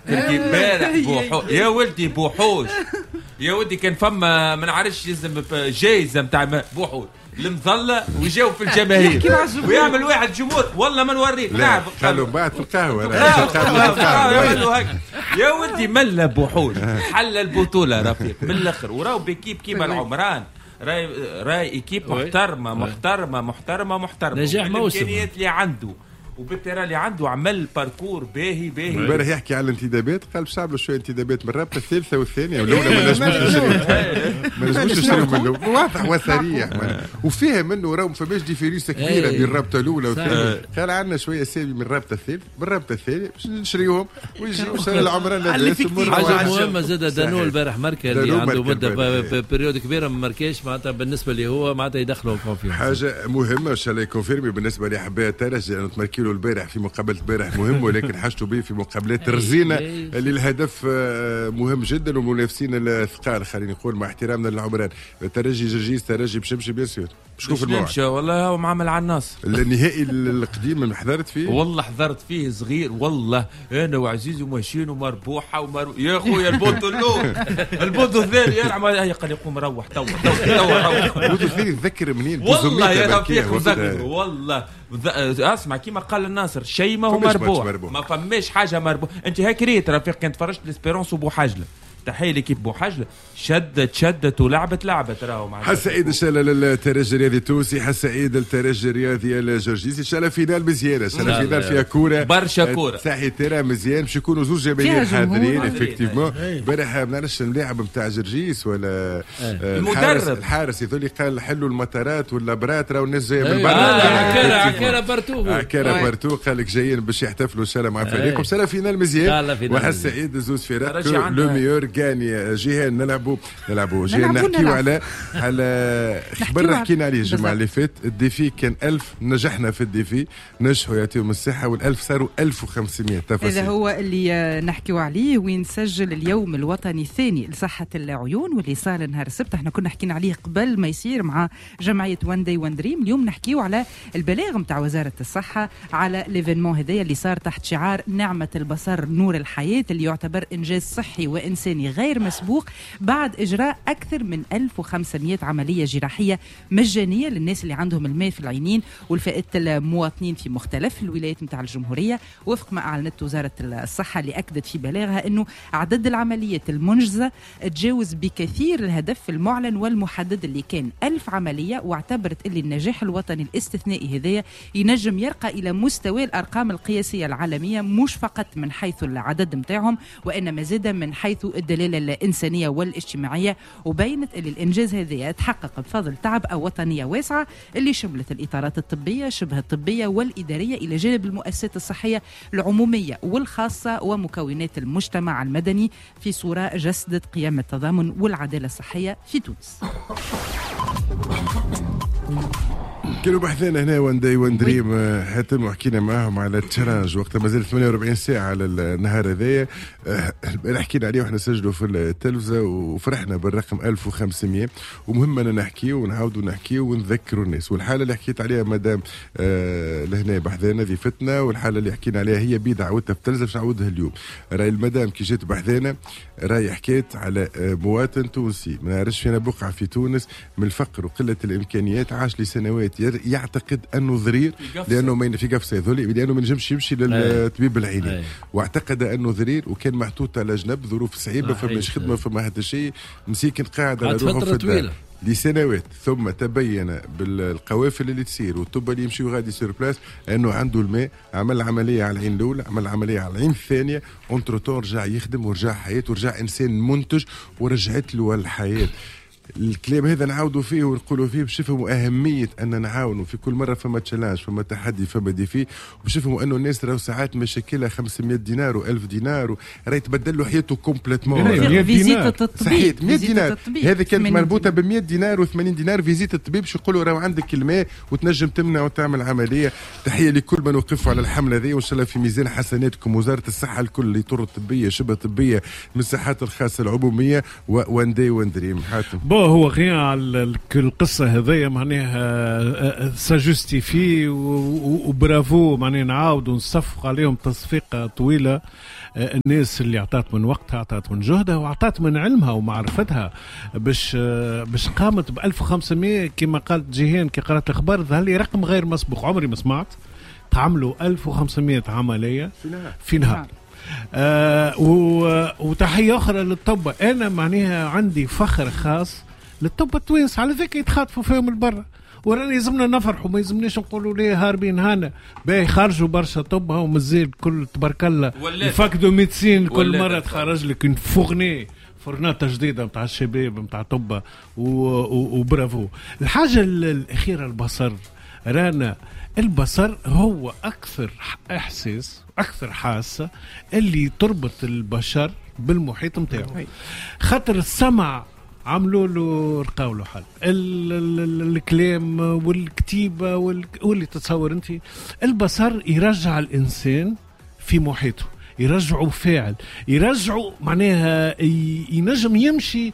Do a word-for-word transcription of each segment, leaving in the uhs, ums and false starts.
تلقي امبارح بوحوش يا ولدي بوحوش يا ولدي كان فما ما نعرفش يلزم جايزه نتاع بوحوش المظله ويجاو في الجماهير ويعمل واحد جمهور والله ما نوريك لا خلوا بعد في القهوه يا ولدي ملا بوحوش حل البطوله رفيق من الاخر وراو بيكيب كيما العمران راي راي ايكيب محترمه محترمه محترمه محترمه نجاح موسم الامكانيات اللي عنده وبالتالي اللي عنده عمل باركور باهي باهي. امبارح يحكي على الانتدابات قال باش نعملوا شويه انتدابات من الرابطه الثالثه والثانيه والاولى ما نجموش نشريهم ما نجموش نشريهم منه واضح وصريح وفيها منه راهو ما فماش ديفيرينس كبيره بين الرابطه الاولى والثانيه. قال عندنا شويه سامي من الرابطه الثالثه بالرابطه الثانيه باش نشريهم ويجيو سنه العمران لاباس. حاجه مهمه زاد دانو البارح ماركا اللي عنده مده بريود كبيره ما ماركاش معناتها بالنسبه لي هو معناتها يدخلوا الكونفيرم. حاجه مهمه ان شاء الله يكونفيرمي بالنسبه لاحباء الترجي انه تماركي له البارح في مقابله البارح مهم ولكن حاجته به في مقابلات رزينه اللي الهدف مهم جدا ومنافسين الثقال خلينا نقول مع احترامنا للعمران. ترجي جرجيس ترجي بشمشي بيان سور شوف الموعد والله هو معامل على الناس النهائي القديم اللي حضرت فيه والله حضرت فيه صغير والله انا وعزيزي وماشيين ومربوحه ومر... يا خويا البوتو الاول البوتو الثاني يلعب هي قال يقوم روح تو تو روح البوتو الثاني تذكر منين والله يا رفيق تذكر والله اسمع كيما قال الناصر شيء ما هو مربوح ما فماش حاجه مربوح. انت هيك ريت رفيق كنت فرجت ليسبيرونس وبوحجله تحيه لكيب بوحجله شدت شدت ولعبت لعبت راهو معنا. حس عيد ان شاء الله للترجي الرياضي التونسي حس عيد الترجي الرياضي الجرجيسي ان شاء الله فينال مزيانه ان شاء الله فينال فيها كوره برشا كوره صحيح ترى مزيان باش يكونوا زوج جماهير حاضرين افكتيفمون. امبارح ما نعرفش الملاعب نتاع جرجيس ولا المدرب الحارس يذولي قال حلوا المطارات واللابرات راهو الناس جايه من برا عكاره عكاره بارتو عكاره بارتو قال لك جايين باش يحتفلوا ان شاء الله مع فريقهم ان شاء الله فينال مزيان وحس عيد زوج فرق لو ميور كاني جيهان نلعبوا نلعبوا جيهان نحكيو على على خبر حكينا عليه الجمعه اللي فات. الديفي كان ألف نجحنا في الديفي نجحوا يعطيهم الصحه والألف صاروا ألف وخمسمائة تفاصيل. هذا هو اللي نحكيو عليه وين سجل اليوم الوطني الثاني لصحه العيون واللي صار نهار السبت. احنا كنا حكينا عليه قبل ما يصير مع جمعيه وان داي وان دريم. اليوم نحكيو على البلاغ نتاع وزاره الصحه على ليفينمون هذايا اللي صار تحت شعار نعمه البصر نور الحياه اللي يعتبر انجاز صحي وانساني غير مسبوق بعد إجراء أكثر من ألف وخمسمائة عملية جراحية مجانية للناس اللي عندهم الماء في العينين ولفئة المواطنين في مختلف الولايات متاع الجمهورية وفق ما أعلنت وزارة الصحة اللي أكدت في بلاغها أنه عدد العمليات المنجزة تجاوز بكثير الهدف المعلن والمحدد اللي كان ألف عملية. واعتبرت اللي النجاح الوطني الاستثنائي هذايا ينجم يرقى إلى مستوى الأرقام القياسية العالمية مش فقط من حيث العدد متاعهم وإنما زاد من حيث الدلالة الإنسانية والاجتماعية. وبينت اللي الإنجاز هذا يتحقق بفضل تعب وطنية واسعة اللي شملت الإطارات الطبية شبه الطبية والإدارية إلى جانب المؤسسات الصحية العمومية والخاصة ومكونات المجتمع المدني في صورة جسدت قيم التضامن والعدالة الصحية في تونس. كانوا بحثنا هنا وان داي وان دريم حتى حكينا معاهم على التشالنج وقت ما زال ثمانية وأربعين ساعه على النهار هذايا حكينا عليه واحنا نسجلوا في التلفزه وفرحنا بالرقم ألف وخمسمائة. ومهم أن نحكيه ونعاودوا نحكيه ونذكروا الناس. والحاله اللي حكيت عليها مدام آه لهنا بحثنا ضيفتنا والحاله اللي حكينا عليها هي بيد عودتها في التلفزه باش نعاودها اليوم. راي المدام كي جيت بحثنا راي حكيت على مواطن تونسي ما نعرفش فينا بقعه في تونس من الفقر وقله الامكانيات عاش لسنوات يعتقد انه ضرير لانه ما في قفصه ذولي لانه ما ينجمش يمشي للطبيب العيني واعتقد انه ضرير وكان محطوط على جنب ظروف صعيبه فماش خدمه فما حتى شيء مسيكن قاعد على روحه في الدار لسنوات. ثم تبين بالقوافل اللي تصير والطب اللي يمشي غادي سير بلاس انه عنده الماء عمل عمليه على العين الاولى عمل عمليه على العين الثانيه اونتروتون رجع يخدم ورجع حياته ورجع انسان منتج ورجعت له الحياه. الكلام هذا نعاودوا فيه ونقولوا فيه باش يفهموا أهمية أن نعاونوا في كل مرة فما تشالنج فما تحدي فما ديفي وباش يفهموا أنه الناس راهو ساعات مشاكلها خمسمائة دينار وألف دينار راهي تبدل له حياته كومبليتمون. فيزيت صحيح مئة دينار هذه كانت مربوطة ب مئة دينار و80 دينار فيزيت الطبيب باش يقولوا راهو عندك الماء وتنجم تمنع وتعمل عملية. تحية لكل من وقفوا على الحملة هذه وإن شاء الله في ميزان حسناتكم وزارة الصحة الكل اللي طرق طبية شبه طبية من الصحات الخاصة العمومية وان داي وان دريم. حاتم بو هو غير على القصة هذيا معناها ساجستيفي وبرافو معناها نعاود ونصفق عليهم تصفيقة طويلة. الناس اللي عطات من وقتها عطات من جهدها وعطات من علمها ومعرفتها باش باش قامت ب ألف وخمسمية كما قالت جيهان كي قرأت الأخبار. ظهر لي رقم غير مسبوق عمري ما سمعت. تعملوا ألف وخمسمية عملية في نهار, في نهار. آه وتحية أخرى للطب. أنا معناها عندي فخر خاص للطب التوانس على ذلك يتخاطفوا فيهم البرة وراني يلزمنا نفرحوا ما يلزمناش نقولوا ليه هاربين هنا باهي خرجوا برشا طبها ومازال كل تبارك الله يفقدوا ميدسين كل مرة تخرج لك فورني فرنات جديدة متاع الشباب متاع طبة وبرافو. الحاجة الأخيرة البصر. رانا البصر هو أكثر إحساس أكثر حاسة اللي تربط البشر بالمحيط متاعه. خاطر السمع عملوا له رقاو له حل الكلام والكتيبة واللي تتصور انت. البصر يرجع الإنسان في محيطه يرجعه فاعل يرجعه معناها ينجم يمشي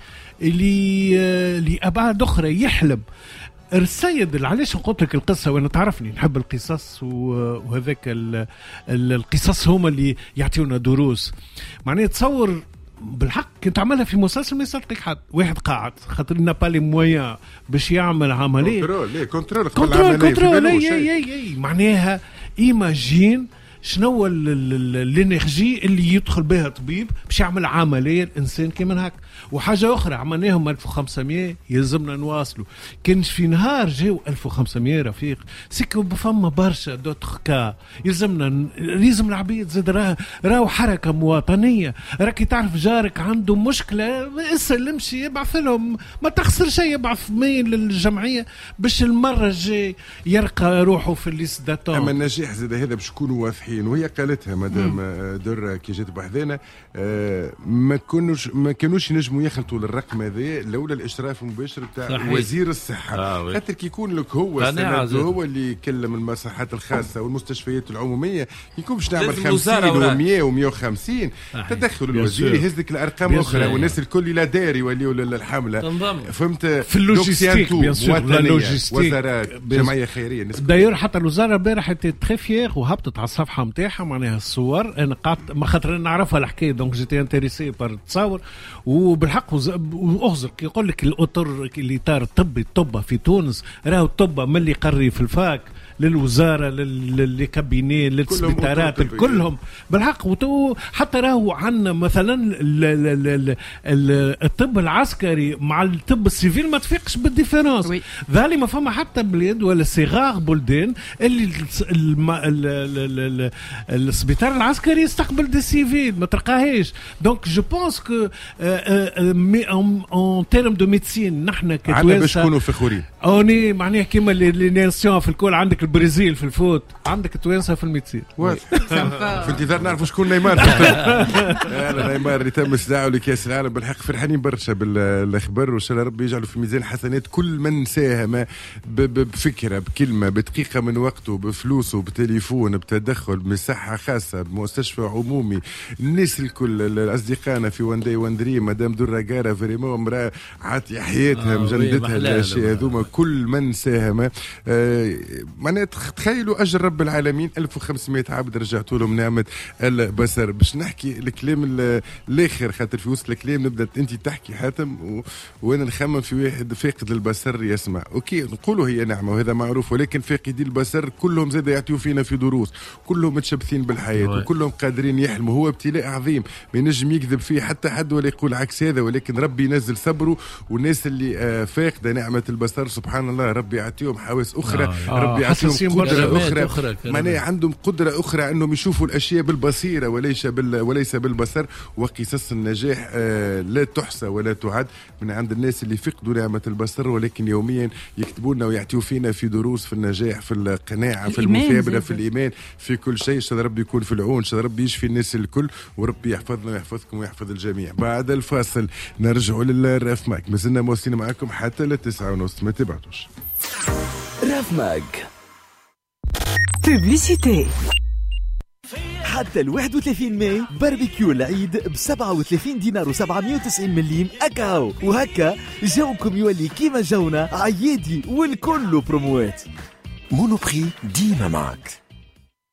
لأبعاد أخرى يحلم. السيد علاش قلت لك القصة وأنا تعرفني نحب القصص وهذاك القصص هما اللي يعطيونا دروس. معناها تصور بالحق كنت عملها في مسلسل ما يصدقك حد واحد قاعد خاطر نابالي مويا باش يعمل عملية كنترول كنترول كنترول كنترول اي اي اي معناها ايماجين شنو الانرجي اللي يدخل بها طبيب باش يعمل عمليه الانسان كيما هكا. وحاجه اخرى عملناهم ألف وخمسمية يلزمنا نواصلوا. كان في نهار جاو ألف وخمسمية رفيق سكوا بفما برشا دوتر كا يلزمنا لازم العبيد زاد راه راهو حركه مواطنيه. راكي تعرف جارك عنده مشكله اسال امشي يبعث لهم ما تخسر شيء يبعث ميل للجمعيه باش المره الجاي يرقى روحه في الليست داتون. اما النجاح زاد هذا باش يكونوا واضحين وهي قالتها مدام در كي جات بحذانا آه ما كانوش ما كانوش ينجموا يخلطوا للرقم هذا لولا الاشراف المباشر بتاع وزير الصحه. آه خاطر كي يكون لك هو هو اللي يكلم المصحات الخاصه والمستشفيات العموميه يكون باش نعمل خمسين ومية ومية وخمسين تدخل الوزير يهز لك الارقام اخرى والناس الكل لا داري يوليوا للحمله فهمت في اللوجيستيك بيان سور وزارات جمعيه خيريه. داير حتى الوزاره امبارح تري فيير وهبطت على الصفحه نتاعها معناها الصور. انا قعدت ما خاطر نعرفها الحكايه دونك جيتي انتريسي بار تصور. وبالحق واغزر كي يقول لك الاطر اللي طار الطبي الطب في تونس راهو الطب من اللي قري في الفاك للوزاره للكابيني للسبيطارات كلهم بالحق. حتى راهو عندنا مثلا الطب العسكري مع الطب السيفيل ما تفيقش بالديفيرونس. ذالي ما فما حتى بلاد ولا صغار بلدان اللي السبيطار العسكري يستقبل دي سيفيل ما تلقاهاش. دونك جو بونس كو ان تيرم دو ميديسين نحن كتوانسه عندنا باش نكونوا فخورين. اوني معناها كيما لي ناسيون في الكل عندك البرازيل في الفوت عندك توانسه في الميديسين. في انتظار نعرفوا شكون نيمار. انا نيمار اللي تم استدعائه لكاس العالم بالحق فرحانين برشا بالاخبار وان شاء الله ربي يجعله في ميزان حسنات كل من ساهم بفكره بكلمه بدقيقه من وقته بفلوسه بتليفون بتدخل بمساحه خاصه بمستشفى عمومي. الناس الكل اصدقائنا في وان داي وان دريم مدام درة قارة فريمون امراه عاطيه حياتها مجندتها الاشياء هذوما كل من ساهم. آه معناها تخيلوا اجر رب العالمين ألف وخمسمية عبد رجعتوا لهم نعمه البصر. باش نحكي الكلام الاخر خاطر في وسط الكلام نبدا انت تحكي حاتم و... وانا نخمم في واحد فاقد البصر يسمع. اوكي نقولوا هي نعمه وهذا معروف ولكن فاقدي البصر كلهم زاد يعطيوا فينا في دروس كلهم متشبثين بالحياه وكلهم قادرين يحلموا. هو ابتلاء عظيم ما ينجم يكذب فيه حتى حد ولا يقول عكس هذا ولكن ربي ينزل صبره. والناس اللي فاقده نعمه البصر سبحان الله ربي يعطيهم حواس اخرى. آه. ربي يعطيهم قدره اخرى, أخرى معناها عندهم قدره اخرى انهم يشوفوا الاشياء بالبصيره وليس بال وليس بالبصر. وقصص النجاح آه لا تحصى ولا تعد من عند الناس اللي فقدوا نعمه البصر ولكن يوميا يكتبوا لنا ويعطيوا فينا في دروس في النجاح في القناعه في المثابره في الايمان في كل شيء. ان شاء الله ربي يكون في العون ان شاء الله ربي يشفي الناس الكل وربي يحفظنا ويحفظكم ويحفظ الجميع. بعد الفاصل نرجعوا للراف ماك مازلنا موصلين معكم حتى للتسعة ونص ما تبعتوش. راف ماك بوبليسيتي حتى ال واحد وثلاثين ماي باربيكيو العيد ب سبعة وثلاثين دينار وسبعمائة وتسعين مليم أكاو، وهكا جوكم يولي كيما جونا عيادي والكل بروموات. مونوبري ديما معك.